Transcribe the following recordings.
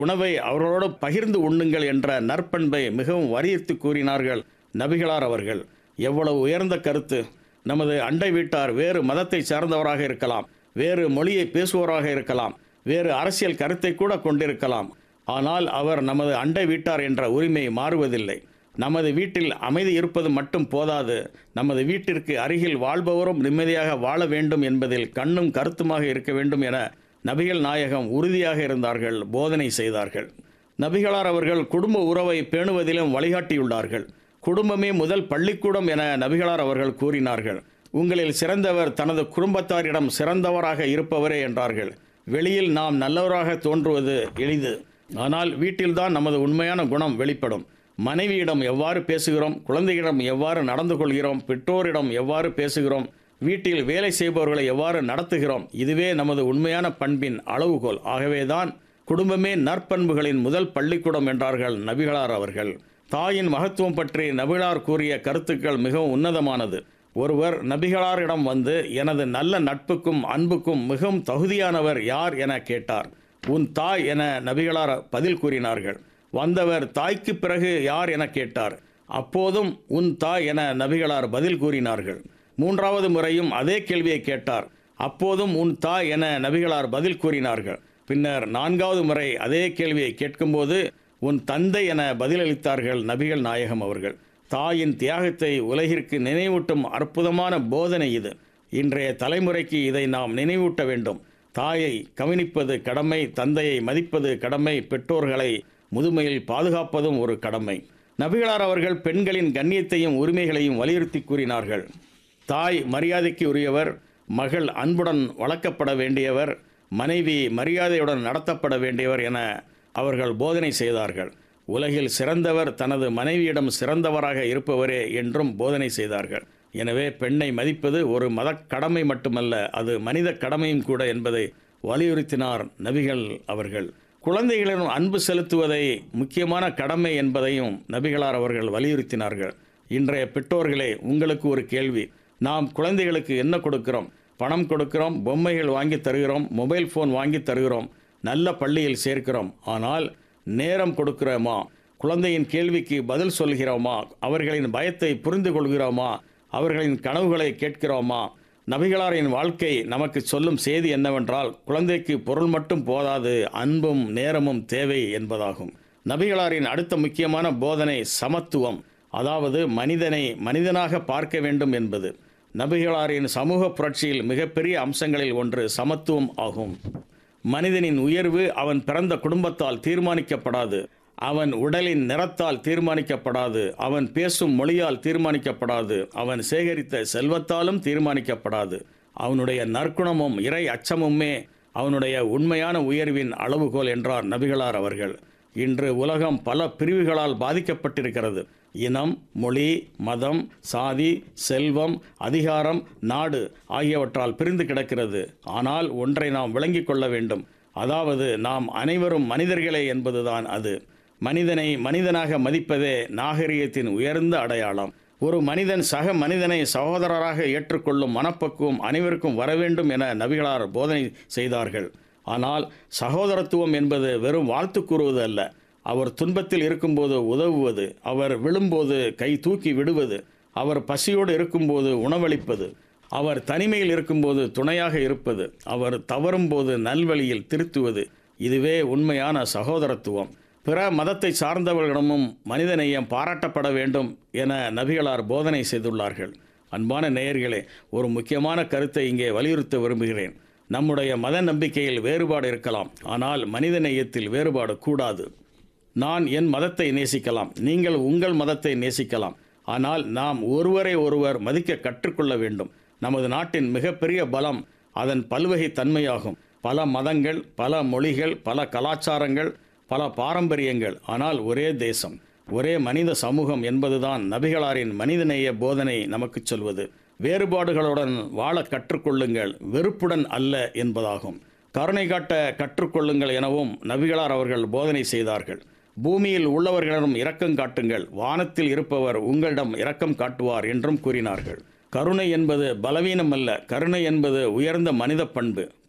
உணவை அவர்களோடு பகிர்ந்து உண்ணுங்கள் என்ற நற்பண்பை மிகவும் வலியுறுத்தி கூறினார்கள் நபிகளார் அவர்கள். எவ்வளவு உயர்ந்த கருத்து! நமது அண்டை வீட்டார் வேறு மதத்தை சார்ந்தவராக இருக்கலாம், வேறு மொழியை பேசுவோராக இருக்கலாம், வேறு அரசியல் கருத்தை கூட கொண்டிருக்கலாம். ஆனால் அவர் நமது அண்டை வீட்டார் என்ற உரிமை மாறுவதில்லை. நமது வீட்டில் அமைதி இருப்பது மட்டும் போதாது, நமது வீட்டிற்கு அருகில் வாழ்பவரும் நிம்மதியாக வாழ வேண்டும் என்பதில் கண்ணும் கருத்துமாக இருக்க வேண்டும் என நபிகள் நாயகம் உறுதியாக இருந்தார்கள், போதனை செய்தார்கள். நபிகளார் அவர்கள் குடும்ப உறவை பேணுவதிலும் வழிகாட்டியுள்ளார்கள். குடும்பமே முதல் பள்ளிக்கூடம் என நபிகளார் அவர்கள் கூறினார்கள். உங்களில் சிறந்தவர் தனது குடும்பத்தாரிடம் சிறந்தவராக இருப்பவரே என்றார்கள். வெளியில் நாம் நல்லவராக தோன்றுவது எளிது, ஆனால் வீட்டில்தான் நமது உண்மையான குணம் வெளிப்படும். மனைவியிடம் எவ்வாறு பேசுகிறோம், குழந்தைகளிடம் எவ்வாறு நடந்து கொள்கிறோம், பெற்றோரிடம் எவ்வாறு பேசுகிறோம், வீட்டில் வேலை செய்பவர்களை எவ்வாறு நடத்துகிறோம், இதுவே நமது உண்மையான பண்பின் அளவுகோல். ஆகவேதான் குடும்பமே நற்பண்புகளின் முதல் பள்ளிக்கூடம் என்றார்கள் நபிகளார் அவர்கள். தாயின் மகத்துவம் பற்றி நபிகளார் கூறிய கருத்துக்கள் மிகவும் உன்னதமானது. ஒருவர் நபிகளாரிடம் வந்து எனது நல்ல நட்புக்கும் அன்புக்கும் மிகவும் தகுதியானவர் யார் என கேட்டார். உன் தாய் என நபிகளார் பதில் கூறினார்கள். வந்தவர் தாய்க்கு பிறகு யார் என கேட்டார். அப்போதும் உன் தாய் என நபிகளார் பதில் கூறினார்கள். மூன்றாவது முறையும் அதே கேள்வியை கேட்டார். அப்போதும் உன் தாய் என நபிகளார் பதில் கூறினார்கள். பின்னர் நான்காவது முறை அதே கேள்வியை கேட்கும்போது உன் தந்தை என பதிலளித்தார்கள் நபிகள் நாயகம் அவர்கள். தாயின் தியாகத்தை உலகிற்கு நினைவூட்டும் அற்புதமான போதனை இது. இன்றைய தலைமுறைக்கு இதை நாம் நினைவூட்ட வேண்டும். தாயை கவனிப்பது கடமை, தந்தையை மதிப்பது கடமை, பெற்றோர்களை முதுமையில் பாதுகாப்பதும் ஒரு கடமை. நபிகளார் அவர்கள் பெண்களின் கண்ணியத்தையும் உரிமைகளையும் வலியுறுத்தி கூறினார்கள். தாய் மரியாதைக்கு உரியவர், மகள் அன்புடன் வளர்க்கப்பட வேண்டியவர், மனைவி மரியாதையுடன் நடத்தப்பட வேண்டியவர் என அவர்கள் போதனை செய்தார்கள். உலகில் சிறந்தவர் தனது மனைவியிடம் சிறந்தவராக இருப்பவரே என்றும் போதனை செய்தார்கள். எனவே பெண்ணை மதிப்பது ஒரு மத கடமை மட்டுமல்ல, அது மனித கடமையும் கூட என்பதை வலியுறுத்தினார் நபிகள் அவர்கள். குழந்தைகளிடம் அன்பு செலுத்துவதை முக்கியமான கடமை என்பதையும் நபிகளார் அவர்கள் வலியுறுத்தினார்கள். இன்றைய பெற்றோர்களே, உங்களுக்கு ஒரு கேள்வி. நாம் குழந்தைகளுக்கு என்ன கொடுக்கிறோம்? பணம் கொடுக்கிறோம், பொம்மைகள் வாங்கி தருகிறோம், மொபைல் ஃபோன் வாங்கி தருகிறோம், நல்ல பள்ளியில் சேர்க்கிறோம். ஆனால் நேரம் கொடுக்கிறோமா? குழந்தையின் கேள்விக்கு பதில் சொல்கிறோமா? அவர்களின் பயத்தை புரிந்து கொள்கிறோமா? அவர்களின் கனவுகளை கேட்கிறோமா? நபிகளாரின் வாழ்க்கை நமக்கு சொல்லும் செய்தி என்னவென்றால், குழந்தைக்கு பொருள் மட்டும் போதாது, அன்பும் நேரமும் தேவை என்பதாகும். நபிகளாரின் அடுத்த முக்கியமான போதனை சமத்துவம், அதாவது மனிதனை மனிதனாக பார்க்க வேண்டும் என்பது. நபிகளாரின் சமூக புரட்சியில் மிகப்பெரிய அம்சங்களில் ஒன்று சமத்துவம் ஆகும். மனிதனின் உயர்வு அவன் பிறந்த குடும்பத்தால் தீர்மானிக்கப்படாது, அவன் உடலின் நிறத்தால் தீர்மானிக்கப்படாது, அவன் பேசும் மொழியால் தீர்மானிக்கப்படாது, அவன் சேகரித்த செல்வத்தாலும் தீர்மானிக்கப்படாது. அவனுடைய நற்குணமும் இறை அச்சமுமே அவனுடைய உண்மையான உயர்வின் அளவுகோல் என்றார் நபிகளார் அவர்கள். இன்று உலகம் பல பிரிவுகளால் பாதிக்கப்பட்டிருக்கிறது. இனம், மொழி, மதம், சாதி, செல்வம், அதிகாரம், நாடு ஆகியவற்றால் பிரிந்து கிடக்கிறது. ஆனால் ஒன்றை நாம் விளங்கிக் கொள்ள வேண்டும். அதாவது நாம் அனைவரும் மனிதர்களே என்பதுதான் அது. மனிதனை மனிதனாக மதிப்பதே நாகரிகத்தின் உயர்ந்த அடையாளம். ஒரு மனிதன் சக மனிதனை சகோதரராக ஏற்றுக்கொள்ளும் மனப்பக்குவம் அனைவருக்கும் வர வேண்டும் என நபிகளார் போதனை செய்தார்கள். ஆனால் சகோதரத்துவம் என்பது வெறும் வாழ்த்து கூறுவது அல்ல. அவர் துன்பத்தில் இருக்கும்போது உதவுவது, அவர் விழும்போது கை தூக்கி விடுவது, அவர் பசியோடு இருக்கும்போது உணவளிப்பது, அவர் தனிமையில் இருக்கும்போது துணையாக இருப்பது, அவர் தவறும்போது நல்வழியில் திருத்துவது, இதுவே உண்மையான சகோதரத்துவம். பிற மதத்தை சார்ந்தவர்களிடமும் மனிதநேயம் பாராட்டப்பட வேண்டும் என நபிகளார் போதனை செய்துள்ளார்கள். அன்பான நேயர்களே, ஒரு முக்கியமான கருத்தை இங்கே வலியுறுத்த விரும்புகிறேன். நம்முடைய மத நம்பிக்கையில் வேறுபாடு இருக்கலாம், ஆனால் மனிதநேயத்தில் வேறுபாடு கூடாது. நான் என் மதத்தை நேசிக்கலாம், நீங்கள் உங்கள் மதத்தை நேசிக்கலாம், ஆனால் நாம் ஒருவரை ஒருவர் மதிக்க கற்றுக்கொள்ள வேண்டும். நமது நாட்டின் மிகப்பெரிய பலம் அதன் பல்வகை தன்மையாகும். பல மதங்கள், பல மொழிகள், பல கலாச்சாரங்கள், பல பாரம்பரியங்கள், ஆனால் ஒரே தேசம், ஒரே மனித சமூகம் என்பதுதான் நபிகளாரின் மனிதநேய போதனை நமக்கு சொல்வது. வேறுபாடுகளுடன் வாழ கற்றுக்கொள்ளுங்கள், வெறுப்புடன் அல்ல என்பதாகும். கருணை காட்ட கற்றுக்கொள்ளுங்கள் எனவும் நபிகளார் அவர்கள் போதனை செய்தார்கள். பூமியில் உள்ளவர்களிடம் இரக்கம் காட்டுங்கள், வானத்தில் இருப்பவர் உங்களிடம் இரக்கம் காட்டுவார் என்றும் கூறினார்கள். கருணை என்பது பலவீனம் அல்ல, கருணை என்பது உயர்ந்த மனித பண்பு.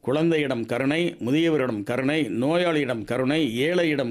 குழந்தையிடம் கருணை, முதியவரிடம் கருணை, நோயாளியிடம் கருணை, ஏழையிடம்